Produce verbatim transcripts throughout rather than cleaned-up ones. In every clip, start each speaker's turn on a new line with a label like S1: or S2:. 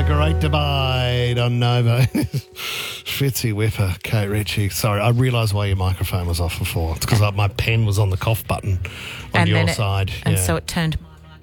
S1: The Great Divide on Nova. Fitzy Whipper, Kate Ritchie. Sorry, I realised why your microphone was off before. It's because my pen was on the cough button on
S2: and
S1: your
S2: then it,
S1: side.
S2: And
S1: yeah.
S2: so it turned...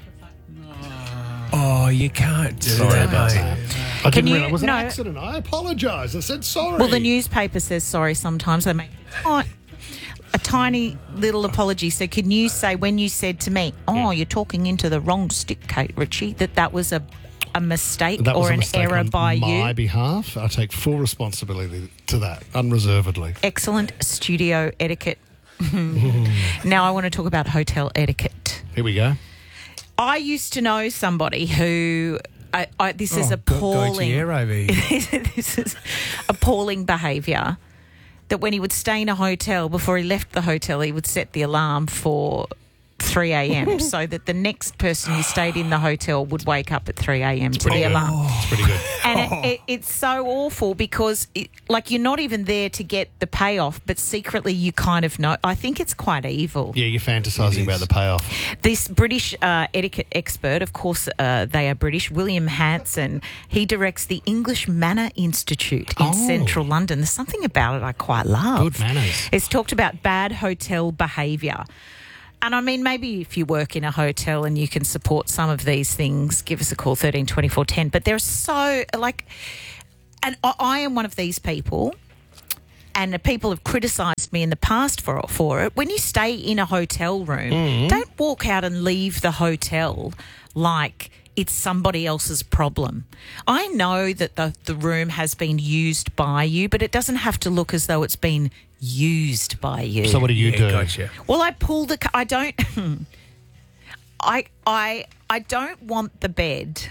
S3: Oh, you can't do
S1: Sorry
S3: that,
S1: about
S3: mate.
S1: that. I
S2: Can
S1: didn't
S2: you-
S1: realise. It was
S2: no.
S1: an accident. I apologise. I said sorry.
S2: Well, the newspaper says sorry sometimes. They make oh, a tiny little apology. So can you say when you said to me, oh, you're talking into the wrong stick, Kate Ritchie, that that was a, a mistake
S1: That was
S2: or
S1: a
S2: an
S1: mistake
S2: error
S1: on
S2: by
S1: my
S2: you?
S1: behalf. I take full responsibility to that, unreservedly.
S2: Excellent studio etiquette. Now I want to talk about hotel etiquette.
S1: Here we go.
S2: I used to know somebody who... I, I, this is
S3: Oh, go-
S2: appalling.
S3: Gautier over here.
S2: This is appalling behaviour. That when he would stay in a hotel, before he left the hotel, he would set the alarm for three a.m. so that the next person who stayed in the hotel would wake up at three a.m. to the
S1: good.
S2: alarm.
S1: It's pretty good.
S2: And it, it, it's so awful because, it, like, you're not even there to get the payoff, but secretly you kind of know. I think it's quite evil.
S1: Yeah, you're fantasising about the payoff.
S2: This British uh, etiquette expert, of course, uh, they are British, William Hanson, he directs the English Manor Institute in
S1: Oh.
S2: central London. There's something about it I quite love.
S1: Good manners.
S2: It's talked about bad hotel behaviour. And I mean, maybe if you work in a hotel and you can support some of these things, give us a call, thirteen twenty-four ten. But they're so, like, and I, I am one of these people, and the people have criticised me in the past for, for it. When you stay in a hotel room,
S1: Mm.
S2: don't walk out and leave the hotel like it's somebody else's problem. I know that the, the room has been used by you, but it doesn't have to look as though it's been used by you.
S1: So what do you
S3: Yeah,
S1: do?
S3: gotcha.
S2: Well, I pull the. I don't. I I I don't want the bed.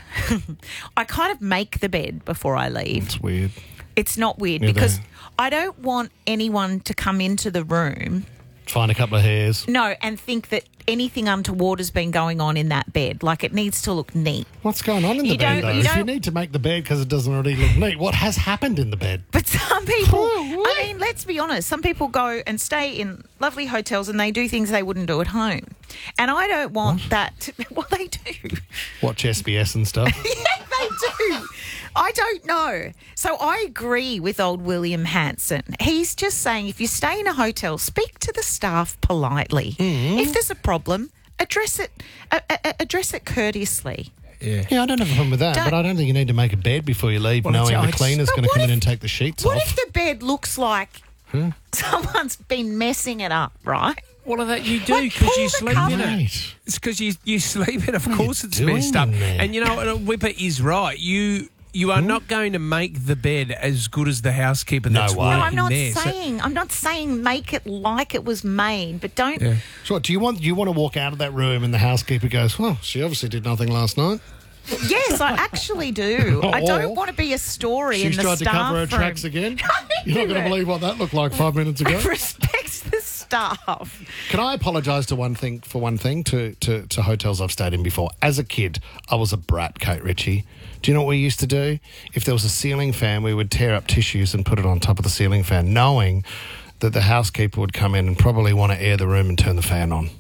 S2: I kind of make the bed before I leave.
S1: It's weird.
S2: It's not weird
S1: Yeah,
S2: because
S1: they-
S2: I don't want anyone to come into the room.
S1: Find a couple of hairs.
S2: No, and think that anything untoward has been going on in that bed. Like, it needs to look neat.
S1: What's going on in the
S2: You
S1: bed,
S2: don't-
S1: though?
S2: you
S1: If you
S2: don't-
S1: need to make the bed because it doesn't already look neat, what has happened in the bed?
S2: But some people,
S1: Oh, what?
S2: I mean, let's be honest, some people go and stay in lovely hotels and they do things they wouldn't do at home. And I don't want that. To, well, they do.
S1: Watch S B S and stuff.
S2: Yeah, they do. I don't know. So I agree with old William Hanson. He's just saying if you stay in a hotel, speak to the staff politely.
S1: Mm-hmm.
S2: If there's a problem, address it uh, uh, address it courteously.
S3: Yeah.
S1: Yeah, I don't have a problem with that,
S2: Don't-
S1: but I don't think you need to make a bed before you leave,
S3: Well,
S1: knowing
S3: it's-
S1: the
S3: it's-
S1: cleaner's
S2: But
S1: going to
S2: what
S1: come in
S2: if-
S1: and take the sheets
S2: What
S1: off.
S2: if the bed looks like someone's been messing it up, right?
S3: Well, that you do
S2: Like,
S3: because
S2: pull
S3: you
S2: the
S3: sleep
S2: cover.
S3: in it.
S1: Right.
S3: It's because you you sleep in it. Of
S1: What are
S3: course,
S1: you
S3: it's
S1: doing
S3: messed up.
S1: in there?
S3: And you know, what, Whipper is right. You you are not going to make the bed as good as the housekeeper
S1: No
S3: that's
S1: way.
S3: working
S2: No, I'm not
S3: there. So-
S2: saying I'm not saying make it like it was made, but don't.
S3: Yeah.
S1: So, do you want you want to walk out of that room and the housekeeper goes, well, she obviously did nothing last night.
S2: Yes, I actually do. I
S1: Or
S2: don't want to be a story in
S1: She's
S2: the
S1: tried to
S2: staff
S1: cover her
S2: room.
S1: tracks again. You're not going to
S2: it.
S1: believe what that looked like five minutes ago.
S2: Respect the staff.
S1: Can I apologise to one thing for one thing to, to, to hotels I've stayed in before? As a kid, I was a brat, Kate Ritchie. Do you know what we used to do? If there was a ceiling fan, we would tear up tissues and put it on top of the ceiling fan, knowing that the housekeeper would come in and probably want to air the room and turn the fan on.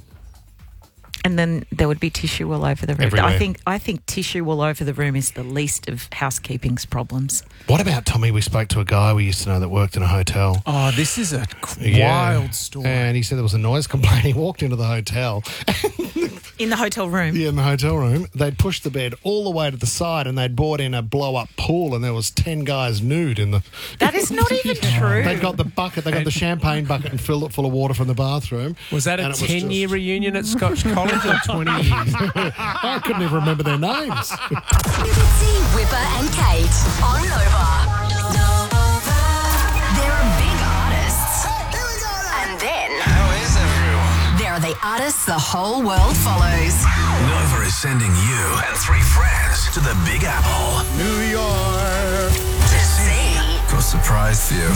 S2: And then there would be tissue all over the room.
S1: Everywhere.
S2: I think I think tissue all over the room is the least of housekeeping's problems.
S1: What about, Tommy, we spoke to a guy we used to know that worked in a hotel.
S3: Oh, this is a c-
S1: Yeah.
S3: wild story.
S1: And he said there was a noise complaint. He walked into the hotel.
S2: In the hotel room.
S1: Yeah, in the hotel room. They'd pushed the bed all the way to the side and they'd brought in a blow-up pool and there was ten guys nude in the...
S2: That is not even true.
S1: They'd got the bucket, they got the champagne bucket and filled it full of water from the bathroom.
S3: was that a
S1: And it was
S3: ten-year
S1: just-
S3: reunion at Scotch College or twenty years?
S1: I couldn't even remember their names.
S4: Fitzy, Whipper and Kate on Nova. There are big artists. And then
S5: How is everyone?
S4: there are the artists the whole world follows.
S5: Nova is sending you and three friends to the Big Apple.
S1: New York.
S5: To see. Got a surprise for you.